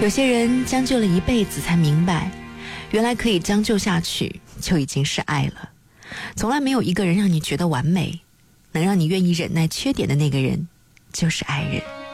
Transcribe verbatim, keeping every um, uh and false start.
有些人将就了一辈子才明白，原来可以将就下去就已经是爱了。从来没有一个人让你觉得完美，能让你愿意忍耐缺点的那个人就是爱人。